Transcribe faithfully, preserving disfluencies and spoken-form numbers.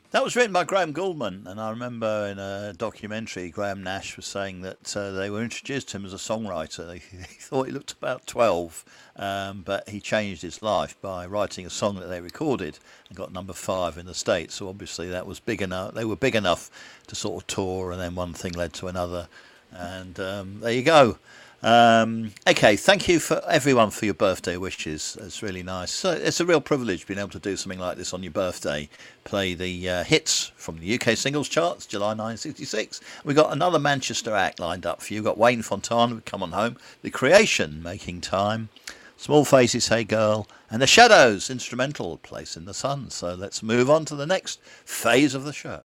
That was written by Graham Gouldman, and I remember in a documentary, Graham Nash was saying that uh, they were introduced to him as a songwriter. They, he thought he looked about twelve, um, but he changed his life by writing a song that they recorded and got number five in the States. So obviously that was big enough. They were big enough to sort of tour, and then one thing led to another, and um, there you go. Um, okay, thank you for everyone for your birthday wishes. It's really nice. So it's a real privilege being able to do something like this on your birthday. Play the uh, hits from the U K singles charts, July nineteen sixty-six. We've got another Manchester act lined up for you. We've got Wayne Fontana with Come On Home, The Creation, Making Time, Small Faces, Hey Girl, and The Shadows, instrumental, Place in the Sun. So let's move on to the next phase of the show.